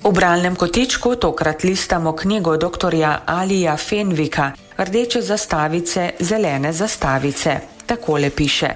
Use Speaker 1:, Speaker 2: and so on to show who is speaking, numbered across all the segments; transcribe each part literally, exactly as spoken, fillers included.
Speaker 1: V bralnem kotičku tokrat listamo knjigo doktorja Alija Fenvika Rdeče zastavice, zelene zastavice. Takole piše: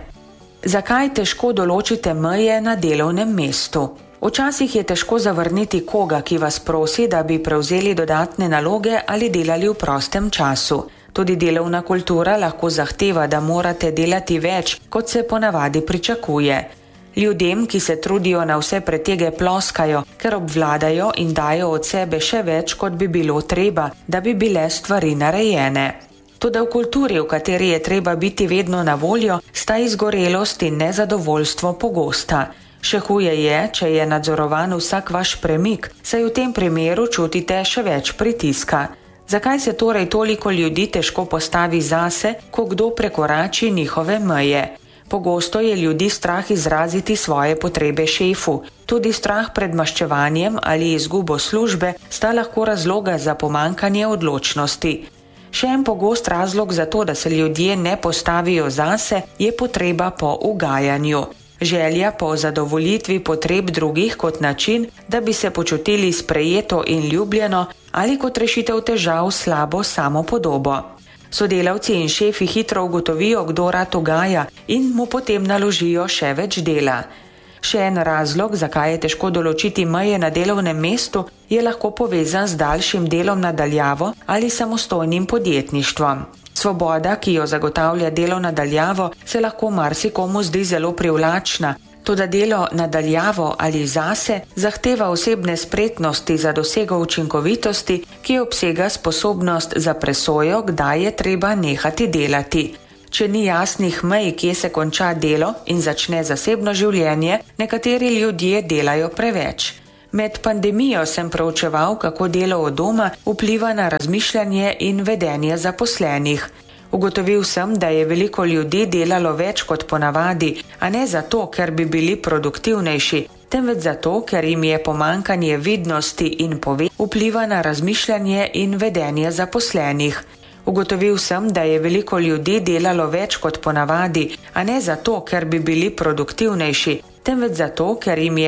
Speaker 1: Zakaj težko določite meje na delovnem mestu? Včasih je težko zavrniti koga, ki vas prosi, da bi prevzeli dodatne naloge ali delali v prostem času. Tudi delovna kultura lahko zahteva, da morate delati več, kot se ponavadi pričakuje. Ljudem, ki se trudijo na vse pretege, ploskajo, ker obvladajo in dajo od sebe še več, kot bi bilo treba, da bi bile stvari narejene. Toda v kulturi, v kateri je treba biti vedno na voljo, sta izgorelost in nezadovoljstvo pogosta. Še huje je, če je nadzorovan vsak vaš premik, saj v tem primeru čutite še več pritiska. Zakaj se torej toliko ljudi težko postavi zase, ko kdo prekorači njihove meje? Pogosto je ljudi strah izraziti svoje potrebe šefu. Tudi strah pred maščevanjem ali izgubo službe sta lahko razloga za pomanjkanje odločnosti. Še en pogost razlog za to, da se ljudje ne postavijo zase, je potreba po ugajanju. Želja po zadovoljitvi potreb drugih kot način, da bi se počutili sprejeto in ljubljeno ali kot rešitev težav slabo samopodobo. Sodelavci in šefi hitro ugotovijo, kdo rad ugaja, in mu potem naložijo še več dela. Še en razlog, zakaj je težko določiti meje na delovnem mestu, je lahko povezan z daljšim delom na daljavo ali samostojnim podjetništvom. Svoboda, ki jo zagotavlja delo na daljavo, se lahko marsikomu zdi zelo privlačna, toda delo na daljavo ali zase zahteva osebne spretnosti za dosego učinkovitosti, ki obsega sposobnost za presojo, kdaj je treba nehati delati. Če ni jasnih mej, kje se konča delo in začne zasebno življenje, nekateri ljudje delajo preveč. Med pandemijo sem proučeval, kako delo od doma vpliva na razmišljanje in vedenje zaposlenih. Ugotovil sem, da je veliko ljudi delalo več kot ponavadi, a ne zato, ker bi bili produktivnejši, temveč zato, ker jim je pomanjkanje vidnosti in pove vpliva na razmišljanje in vedenje zaposlenih. Ugotovil sem, da je veliko ljudi delalo več kot ponavadi, a ne zato, ker bi bili produktivnejši, temveč zato, ker jim je